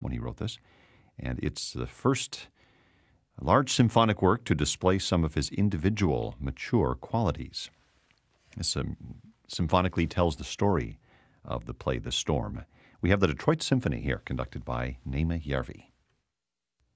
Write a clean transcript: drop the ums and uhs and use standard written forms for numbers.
when he wrote this. And it's the first large symphonic work to display some of his individual mature qualities. This symphonically tells the story of the play The Storm. We have the Detroit Symphony here, conducted by Naima Järvi.